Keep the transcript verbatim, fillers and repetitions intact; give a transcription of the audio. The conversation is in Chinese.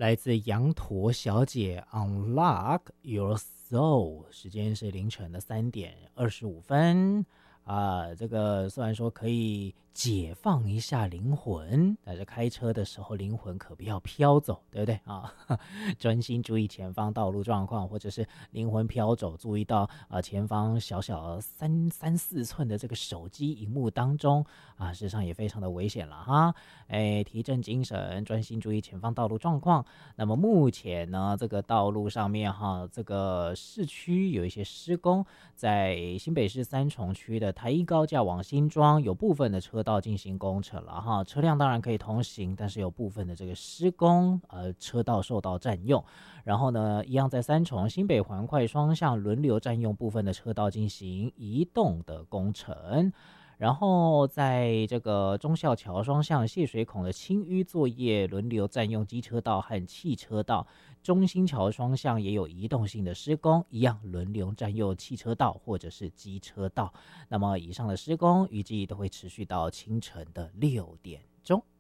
来自羊驼小姐 Unlock Your Soul， 时间是凌晨的三点二十五分啊。这个虽然说可以解放一下灵魂，但是开车的时候灵魂可不要飘走，对不对啊？专心注意前方道路状况，或者是灵魂飘走，注意到啊前方小小三三四寸的这个手机荧幕当中啊，事实上也非常的危险了哈。哎，提振精神，专心注意前方道路状况。那么目前呢，这个道路上面哈，这个市区有一些施工，在新北市三重区的台一高架往新庄有部分的车道进行工程了哈，车辆当然可以通行，但是有部分的这个施工，呃，车道受到占用。然后呢，一样在三重新北环快双向轮流占用部分的车道进行移动的工程。然后在这个忠孝桥双向泄水孔的清淤作业轮流占用机车道和汽车道，中兴桥双向也有移动性的施工，一样轮流占用汽车道或者是机车道。那么以上的施工预计都会持续到清晨的六点钟。